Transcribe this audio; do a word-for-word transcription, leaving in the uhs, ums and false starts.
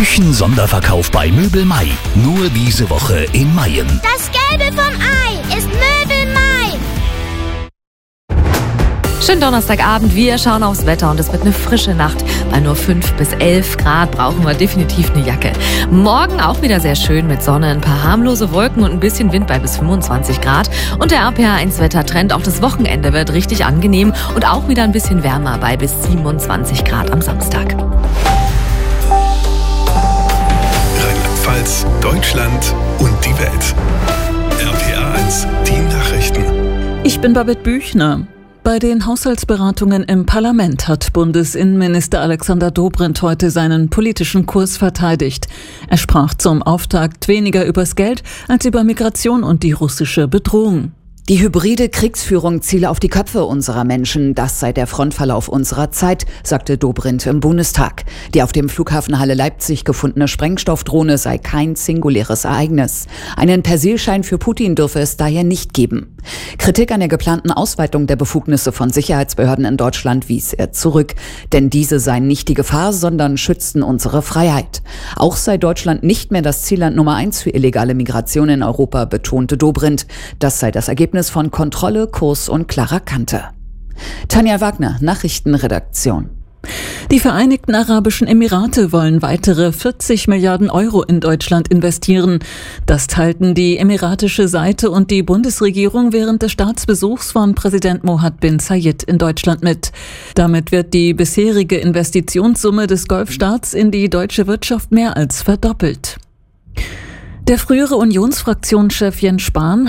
Küchen-Sonderverkauf bei Möbel Mai. Nur diese Woche in Mayen. Das Gelbe vom Ei ist Möbel Mai. Schönen Donnerstagabend, wir schauen aufs Wetter und es wird eine frische Nacht. Bei nur fünf bis elf Grad brauchen wir definitiv eine Jacke. Morgen auch wieder sehr schön mit Sonne, ein paar harmlose Wolken und ein bisschen Wind bei bis fünfundzwanzig Grad. Und der A P H eins Wettertrend, auch das Wochenende wird richtig angenehm und auch wieder ein bisschen wärmer bei bis siebenundzwanzig Grad am Samstag. Rheinland-Pfalz, Deutschland und die Welt. R P A eins, die Nachrichten. Ich bin Babette Büchner. Bei den Haushaltsberatungen im Parlament hat Bundesinnenminister Alexander Dobrindt heute seinen politischen Kurs verteidigt. Er sprach zum Auftakt weniger übers Geld als über Migration und die russische Bedrohung. Die hybride Kriegsführung ziele auf die Köpfe unserer Menschen. Das sei der Frontverlauf unserer Zeit, sagte Dobrindt im Bundestag. Die auf dem Flughafen Halle Leipzig gefundene Sprengstoffdrohne sei kein singuläres Ereignis. Einen Persilschein für Putin dürfe es daher nicht geben. Kritik an der geplanten Ausweitung der Befugnisse von Sicherheitsbehörden in Deutschland wies er zurück. Denn diese seien nicht die Gefahr, sondern schützten unsere Freiheit. Auch sei Deutschland nicht mehr das Zielland Nummer eins für illegale Migration in Europa, betonte Dobrindt. Das sei das Ergebnis von Kontrolle, Kurs und klarer Kante. Tanja Wagner, Nachrichtenredaktion. Die Vereinigten Arabischen Emirate wollen weitere vierzig Milliarden Euro in Deutschland investieren. Das teilten die emiratische Seite und die Bundesregierung während des Staatsbesuchs von Präsident Mohammed bin Zayed in Deutschland mit. Damit wird die bisherige Investitionssumme des Golfstaats in die deutsche Wirtschaft mehr als verdoppelt. Der frühere Unionsfraktionschef Jens Spahn